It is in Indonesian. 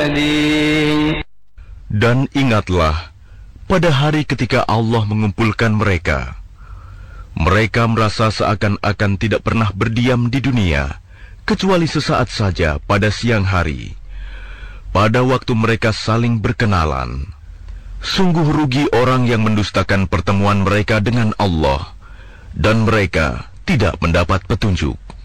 Dan ingatlah, pada hari ketika Allah mengumpulkan mereka, mereka merasa seakan-akan tidak pernah berdiam di dunia, kecuali sesaat saja pada siang hari. Pada waktu mereka saling berkenalan, sungguh rugi orang yang mendustakan pertemuan mereka dengan Allah, dan mereka tidak mendapat petunjuk.